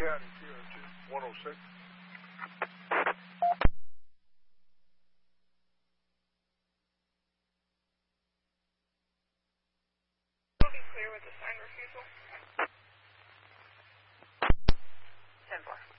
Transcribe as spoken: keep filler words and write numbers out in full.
County, Q R two, one oh six. Will be clear with the sign refusal. ten four.